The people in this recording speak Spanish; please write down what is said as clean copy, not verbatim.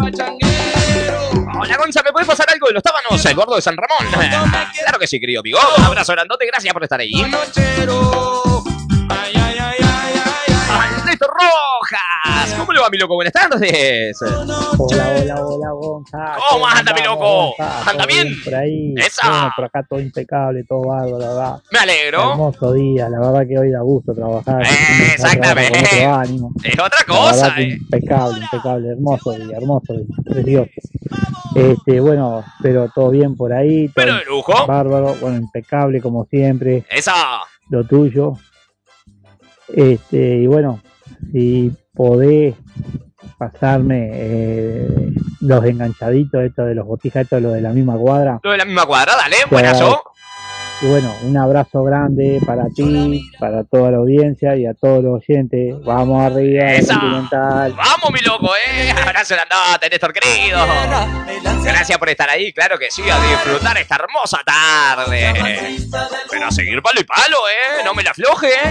Hola, Gonza, ¿me puedes pasar algo de los tábanos? El gordo de San Ramón. Claro que sí, querido amigo. Abrazo grandote, gracias por estar ahí. Alberto Rojas. ¿Cómo le va, mi loco? Buenas tardes. Hola, Gonza. ¿Cómo anda, mi loco? Gonza? ¿Anda bien? Por ahí. ¡Esa! Bueno, por acá todo impecable, todo bárbaro, la verdad. Me alegro. Hermoso día, la verdad que hoy da gusto trabajar. Exactamente. Con otro ánimo. Es otra La cosa, verdad que impecable, hermoso día, precioso. Bueno, pero todo bien por ahí. Pero de lujo. Bárbaro, bueno, impecable como siempre. Esa. Lo tuyo. Y bueno, si podés pasarme los enganchaditos, estos de los botijas, estos de los de la misma cuadra. Lo de la misma cuadra, dale, buenazo. Y bueno, un abrazo grande para ti, para toda la audiencia y a todos los oyentes. Vamos arriba, Continental. Vamos, mi loco, abrazo grandote, Néstor querido. Gracias por estar ahí, claro que sí, a disfrutar esta hermosa tarde. Pero a seguir palo y palo, no me la afloje,